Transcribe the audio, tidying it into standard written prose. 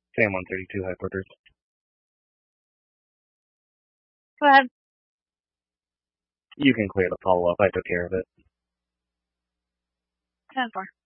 Sam 132 headquarters. Go ahead. You can clear the follow-up. I took care of it. 10-4.